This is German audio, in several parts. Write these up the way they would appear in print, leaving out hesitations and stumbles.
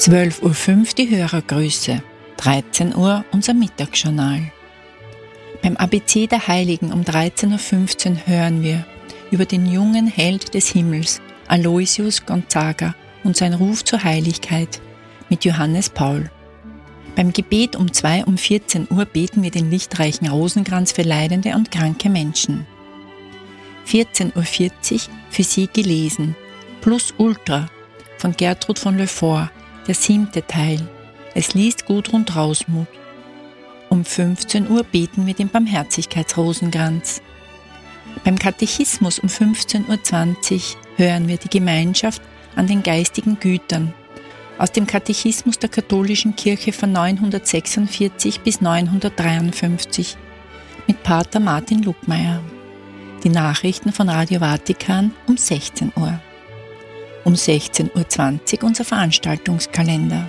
12:05 Uhr die Hörergrüße, 13 Uhr unser Mittagsjournal. Beim ABC der Heiligen um 13:15 Uhr hören wir über den jungen Held des Himmels, Aloysius Gonzaga, und sein Ruf zur Heiligkeit mit Johannes Paul. Beim Gebet um 14 Uhr beten wir den lichtreichen Rosenkranz für leidende und kranke Menschen. 14:40 Uhr für Sie gelesen, Plus Ultra von Gertrud von Le Fort, der 7. Teil. Es liest Gudrun Trausmuth. Um 15 Uhr beten wir den Barmherzigkeitsrosenkranz. Beim Katechismus um 15:20 Uhr hören wir die Gemeinschaft an den geistigen Gütern aus dem Katechismus der katholischen Kirche von 946 bis 953 mit Pater Martin Luckmeier. Die Nachrichten von Radio Vatikan um 16 Uhr. Um 16:20 Uhr unser Veranstaltungskalender.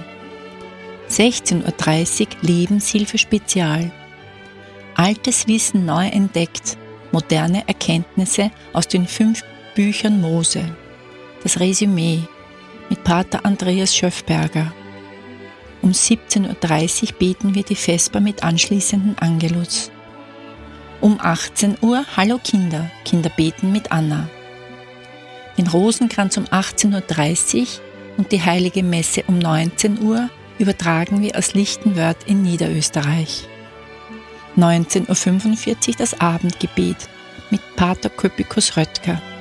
16:30 Uhr Lebenshilfe Spezial. Altes Wissen neu entdeckt, moderne Erkenntnisse aus den 5 Büchern Mose. Das Resümee mit Pater Andreas Schöffberger. Um 17:30 Uhr beten wir die Vesper mit anschließenden Angelus. Um 18 Uhr Hallo Kinder, Kinder beten mit Anna. Den Rosenkranz um 18:30 Uhr und die Heilige Messe um 19 Uhr übertragen wir aus Lichtenwörth in Niederösterreich. 19:45 Uhr das Abendgebet mit Pater Köpikus Röttger.